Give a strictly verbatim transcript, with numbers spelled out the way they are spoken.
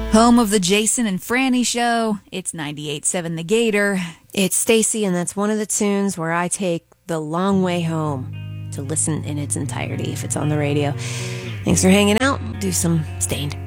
Home of the Jason and Franny Show. It's ninety-eight point seven The Gator. It's Stacy, and that's one of the tunes where I take The Long Way Home to listen in its entirety if it's on the radio. Thanks for hanging out. Do some Stained.